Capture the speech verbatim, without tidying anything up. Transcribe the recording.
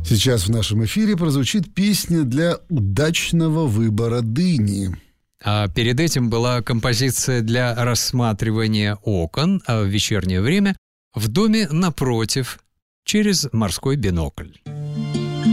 Сейчас в нашем эфире прозвучит песня для удачного выбора дыни. А перед этим была композиция для рассматривания окон, а в вечернее время в доме напротив через морской бинокль.